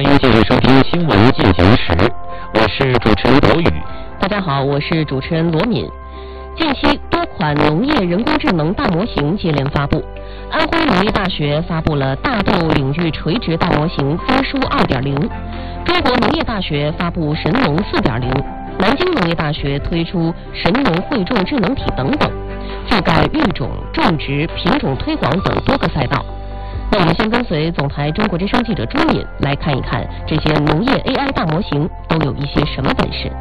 欢迎继续收听新闻进行时，我是主持人罗宇。 大家好，我是主持人罗敏。近期多款农业人工智能大模型接连发布，安徽农业大学发布了大豆领域垂直大模型飞书 2.0， 中国农业大学发布神农 4.0， 南京农业大学推出神农汇种智能体等等，覆盖育种、种植、品种推广等多个赛道。那我们先跟随总台中国之声记者朱敏来看一看这些农业 AI 大模型都有一些什么本事。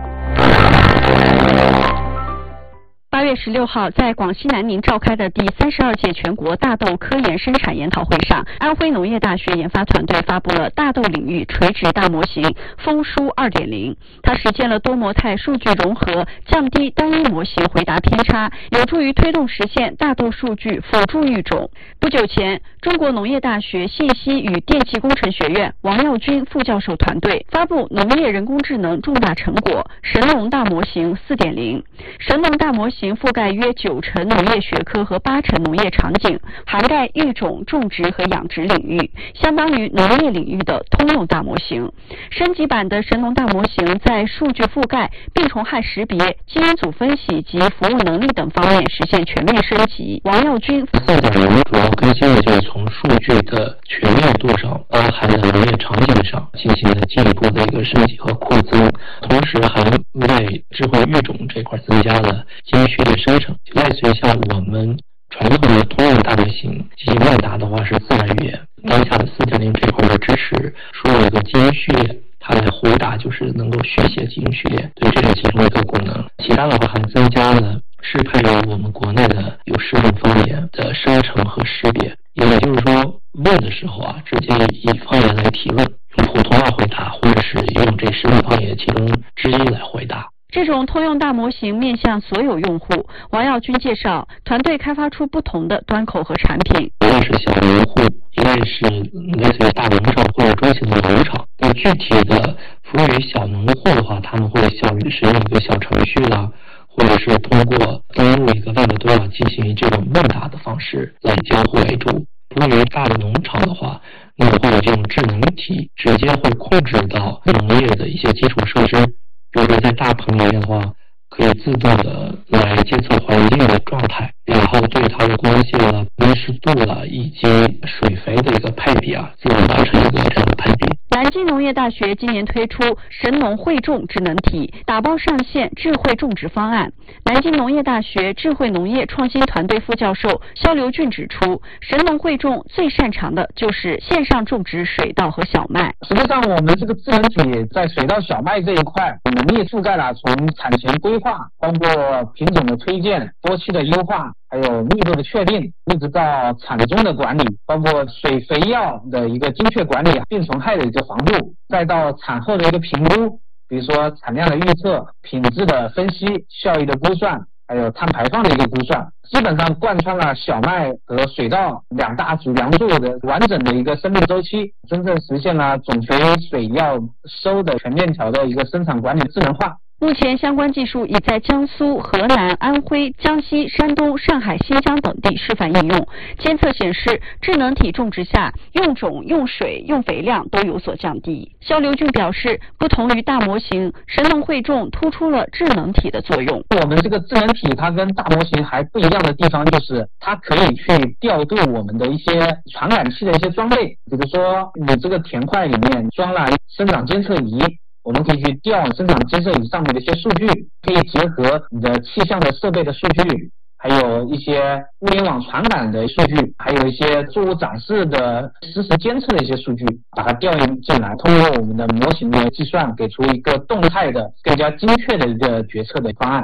8月16号，在广西南宁召开的第32届全国大豆科研生产研讨会上，安徽农业大学研发团队发布了大豆领域垂直大模型风书 2.0， 它实现了多模态数据融合，降低单一模型回答偏差，有助于推动实现大豆数据辅助育种。不久前，中国农业大学信息与电气工程学院王耀军副教授团队发布农业人工智能重大成果神农大模型 4.0。 神农大模型覆盖约90%农业学科和80%农业场景，涵盖育种、种植和养殖领域，相当于农业领域的通用大模型。升级版的神农大模型在数据覆盖、病虫害识别、基因组分析及服务能力等方面实现全面升级。王耀军 4.0主要更新的就是从数据的全面度上，包含了农业场景上进行了进一步的一个升级和扩增，同时还为智慧育种这块增加了精确的生成。类似于像我们传统的通用大模型进行问答的话是自然语言，当下的4.0这块的支持输入一个基因序列，它来回答就是能够续写基因序列，对，这是其中一个功能。其他的话还增加了适配于我们国内的有适应方言的生成和识别，也就是说问的时候直接以方言来提问，用普通话回答，或者是用这10种方言其中之一来回答。 这种通用大模型面向所有用户。王耀军介绍，团队开发出不同的端口和产品， 一类是小农户，一类是类似于大农场或者中型的农场。那具体的服务于小农户的话，他们会使用一个小程序啦，或者是通过登录一个 Web 端进行这种问答的方式来交互为主。服务于大的农场的话，那么会有这种智能体直接会控制到农业的一些基础设施，比如说在大棚里面的话，可以自动的来监测环境的状态，然后对它的光线了、温湿度了以及水肥的一个配比自动完成一个这样的配比。 南京农业大学今年推出神农汇种智能体，打包上线智慧种植方案。南京农业大学智慧农业创新团队副教授肖刘俊指出，神农汇种最擅长的就是线上种植水稻和小麦。 实际上我们这个智能体在水稻小麦这一块能力覆盖了从产前规划，包括品种的推荐、多期的优化，还有密度的确定，一直到产中的管理，包括水肥药的一个精确管理、病虫害的一个防护，再到产后的一个评估，比如说产量的预测、品质的分析、效益的估算，还有碳排放的一个估算，基本上贯穿了小麦和水稻两大主梁柱的完整的一个生命周期，真正实现了种肥、水药、收的全链条的一个生产管理智能化。 目前相关技术已在江苏、河南、安徽、江西、山东、上海、新疆等地示范应用。监测显示，智能体种植下用种、用水、用肥量都有所降低。肖刘俊表示，不同于大模型，神农汇种突出了智能体的作用。 我们这个智能体它跟大模型还不一样的地方，就是它可以去调度我们的一些传感器的一些装备，比如说你这个田块里面装了生长监测仪，我们可以去调生长监测仪上面的一些数据，可以结合你的气象的设备的数据，还有一些物联网传感的数据，还有一些作物长势的实时监测的一些数据，把它调用进来，通过我们的模型的计算，给出一个动态的、更加精确的一个决策的方案。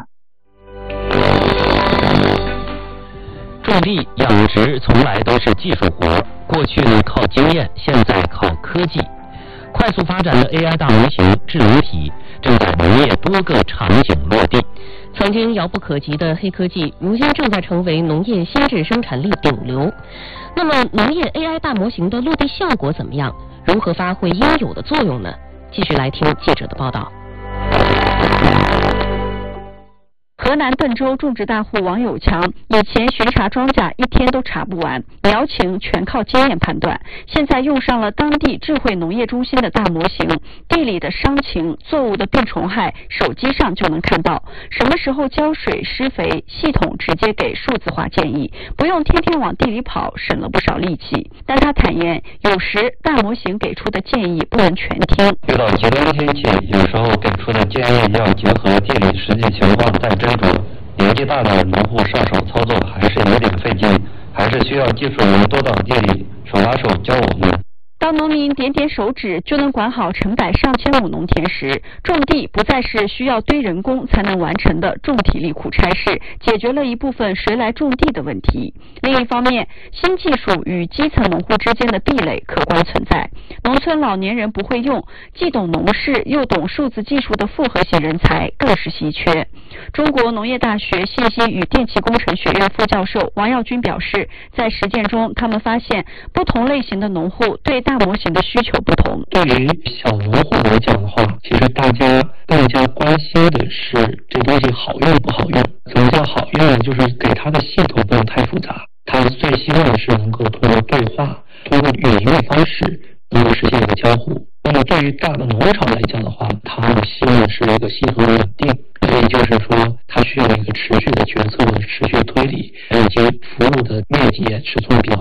种地、养殖从来都是技术活，过去呢靠经验，现在靠科技。快速发展的 AI 大模型智能体正在农业多个场景落地。 曾经遥不可及的黑科技，如今正在成为农业新质生产力顶流。那么，农业 AI 大模型的落地效果怎么样？如何发挥应有的作用呢？继续来听记者的报道。 河南邓州种植大户王有强以前巡查庄稼一天都查不完，苗情全靠经验判断，现在用上了当地智慧农业中心的大模型，地里的伤情、作物的病虫害，手机上就能看到，什么时候浇水施肥，系统直接给数字化建议，不用天天往地里跑，省了不少力气。但他坦言，有时大模型给出的建议不能全听， 遇到极端天气，有时候给出的建议要结合地理实际情况再斟酌。年纪大的农户上手操作还是有点费劲，还是需要技术人多到地里手拉手教我们。 当农民点点手指就能管好成百上千亩农田时，种地不再是需要堆人工才能完成的重体力苦差事，解决了一部分谁来种地的问题。另一方面，新技术与基层农户之间的壁垒客观存在，农村老年人不会用，既懂农事又懂数字技术的复合型人才更是稀缺。中国农业大学信息与电气工程学院副教授王耀军表示，在实践中他们发现不同类型的农户对大模型的需求不同。 对于小农户来讲的话，其实大家更加关心的是这东西好用不好用。怎么叫好用呢？就是给它的系统不能太复杂，他最希望的是能够通过对话，通过语音的方式能够实现一个交互。那么对于大的农场来讲的话，他们希望的是一个系统稳定，也就是说它需要一个持续的决策的持续推理，以及服务的面积尺寸比较